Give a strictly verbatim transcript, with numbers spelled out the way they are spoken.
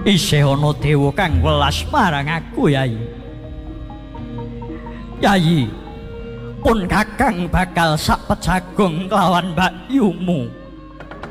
isih ana dewa kang welas marang aku, Yai. Yai, pun Kakang bakal sapecagong kelawan Mbak Yumu.